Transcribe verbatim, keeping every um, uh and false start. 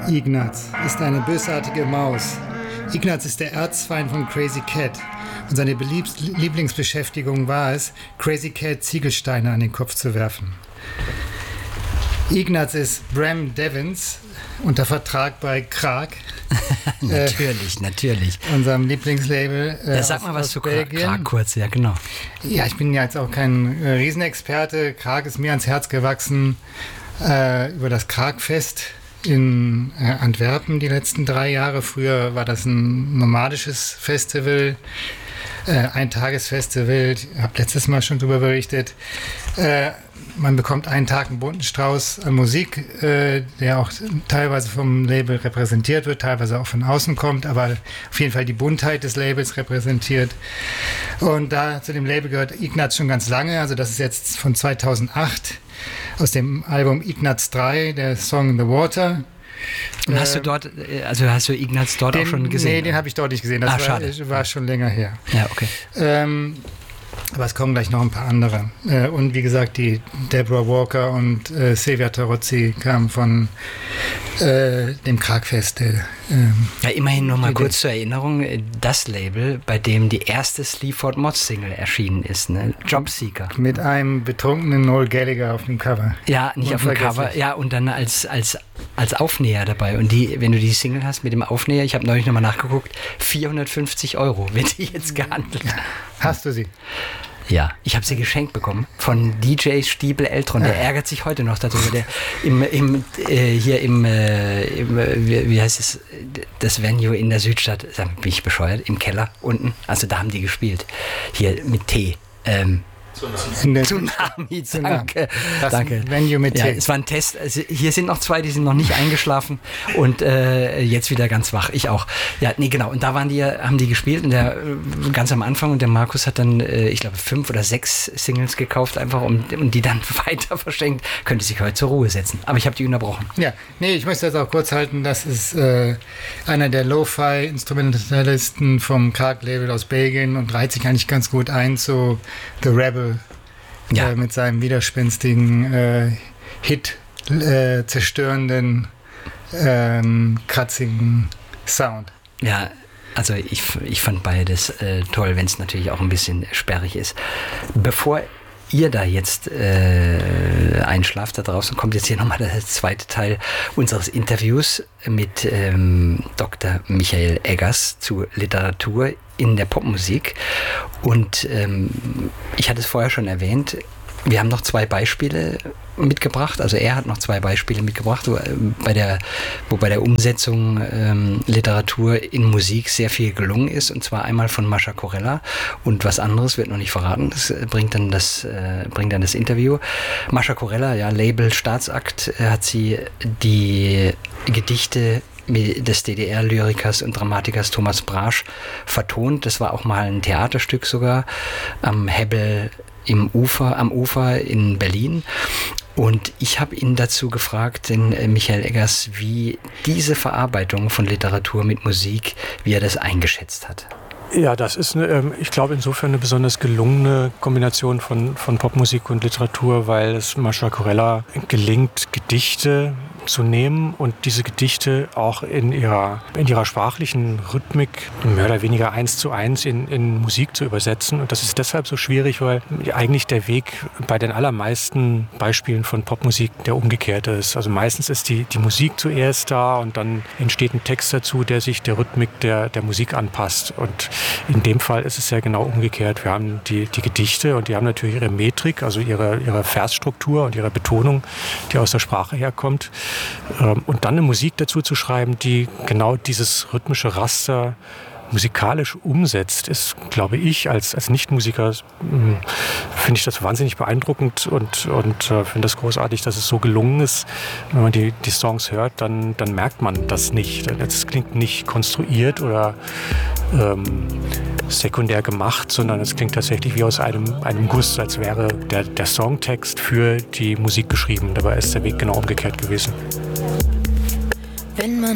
Ignaz ist eine bösartige Maus. Ignaz ist der Erzfeind von Crazy Cat. Und seine beliebst- Lieblingsbeschäftigung war es, Crazy Cat Ziegelsteine an den Kopf zu werfen. Ignaz ist Bram Devins, unter Vertrag bei Krag. natürlich, äh, natürlich. Unserem Lieblingslabel. Äh, ja, sag mal was zu Krag, Krag kurz, ja genau. Ja, ich bin ja jetzt auch kein äh, Riesenexperte. Krag ist mir ans Herz gewachsen äh, über das Kragfest in äh, Antwerpen die letzten drei Jahre. Früher war das ein nomadisches Festival, äh, ein Tagesfestival. Ich habe letztes Mal schon darüber berichtet. Äh, man bekommt einen Tag einen bunten Strauß an Musik, äh, der auch teilweise vom Label repräsentiert wird, teilweise auch von außen kommt, aber auf jeden Fall die Buntheit des Labels repräsentiert. Und da zu dem Label gehört Ignaz schon ganz lange, also das ist jetzt von zweitausendacht aus dem Album Ignaz drei, der Song The Water. Und hast du dort, also hast du Ignaz dort den, auch schon gesehen? Nee, den habe ich dort nicht gesehen, das ah, war, schade. war schon länger her. Ja, okay. Ähm, Aber es kommen gleich noch ein paar andere. Äh, und wie gesagt, die Deborah Walker und äh, Silvia Tarozzi kamen von äh, dem Kragfest. Äh, ja, immerhin noch mal kurz zur Erinnerung, das Label, bei dem die erste Sleaford Mods Single erschienen ist, ne? Jobseeker. Mit einem betrunkenen Noel Gallagher auf dem Cover. Ja, nicht auf dem Cover, ja, und dann als, als, als Aufnäher dabei. Und die, wenn du die Single hast mit dem Aufnäher, ich habe neulich nochmal nachgeguckt, vierhundertfünfzig Euro wird die jetzt gehandelt. Hast du sie? Ja, ich habe sie geschenkt bekommen von D J Stiebel Eltron. Der ärgert sich heute noch darüber. Der im, im, äh, hier im, äh, im wie, wie heißt es, das Venue in der Südstadt, bin ich bescheuert, im Keller unten. Also da haben die gespielt. Hier mit T. Ähm, Tsunami, Tsunami, danke. Das danke. Venue mit ja, T. es war ein Test. Also hier sind noch zwei, die sind noch nicht eingeschlafen und äh, jetzt wieder ganz wach. Ich auch. Ja, nee, genau. Und da waren die, haben die gespielt und der äh, ganz am Anfang und der Markus hat dann, äh, ich glaube, fünf oder sechs Singles gekauft, einfach um, um die dann weiter verschenkt. Könnte sich heute zur Ruhe setzen. Aber ich habe die unterbrochen. Ja, nee, ich möchte das auch kurz halten. Das ist äh, einer der Lo-Fi-Instrumentalisten vom Krag-Label aus Belgien und reiht sich eigentlich ganz gut ein zu The Rebel. Ja. Äh, mit seinem widerspenstigen, äh, Hit äh, zerstörenden, ähm, kratzigen Sound. Ja, also ich, ich fand beides äh, toll, wenn es natürlich auch ein bisschen sperrig ist. Bevor ihr da jetzt äh, einschlaft da draußen, kommt jetzt hier nochmal der zweite Teil unseres Interviews mit ähm, Doktor Michael Eggers zu Literatur in der Popmusik. Und ähm, ich hatte es vorher schon erwähnt, wir haben noch zwei Beispiele mitgebracht, also er hat noch zwei Beispiele mitgebracht, wo bei der, wo bei der Umsetzung ähm, Literatur in Musik sehr viel gelungen ist, und zwar einmal von Mascha Corella und was anderes wird noch nicht verraten, das bringt dann das, äh, bringt dann das Interview. Mascha Corella, ja, Label Staatsakt, äh, hat sie die Gedichte des D D R-Lyrikers und Dramatikers Thomas Brasch vertont. Das war auch mal ein Theaterstück sogar am Hebbel im Ufer, am Ufer in Berlin. Und ich habe ihn dazu gefragt, den äh, Michael Eggers, wie diese Verarbeitung von Literatur mit Musik, wie er das eingeschätzt hat. Ja, das ist, eine, ich glaube, insofern eine besonders gelungene Kombination von, von Popmusik und Literatur, weil es Mascha Corella gelingt, Gedichte zu nehmen und diese Gedichte auch in ihrer, in ihrer sprachlichen Rhythmik mehr oder weniger eins zu eins in, in Musik zu übersetzen. Und das ist deshalb so schwierig, weil eigentlich der Weg bei den allermeisten Beispielen von Popmusik der umgekehrte ist. Also meistens ist die, die Musik zuerst da und dann entsteht ein Text dazu, der sich der Rhythmik der, der Musik anpasst. Und in dem Fall ist es ja genau umgekehrt. Wir haben die, die Gedichte und die haben natürlich ihre Metrik, also ihre, ihre Versstruktur und ihre Betonung, die aus der Sprache herkommt. Und dann eine Musik dazu zu schreiben, die genau dieses rhythmische Raster musikalisch umsetzt, ist, glaube ich, als, als Nichtmusiker finde ich das wahnsinnig beeindruckend und, und äh, finde das großartig, dass es so gelungen ist. Wenn man die, die Songs hört, dann, dann merkt man das nicht. Es klingt nicht konstruiert oder ähm, sekundär gemacht, sondern es klingt tatsächlich wie aus einem, einem Guss, als wäre der, der Songtext für die Musik geschrieben. Dabei ist der Weg genau umgekehrt gewesen. Wenn man